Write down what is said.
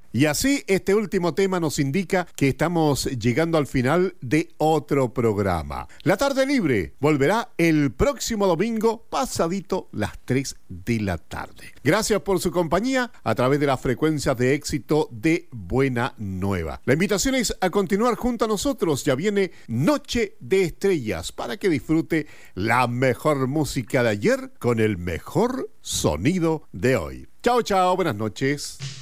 Y así este último tema nos indica que estamos llegando al final de otro programa. La tarde libre volverá el próximo domingo pasadito las 3 de la tarde. Gracias por su compañía a través de las frecuencias de éxito de Buena Nueva. La invitación es a continuar junto a nosotros. Ya viene Noche de Estrellas para que disfrute la mejor música de ayer con el mejor sonido de hoy. Chao, chao, buenas noches.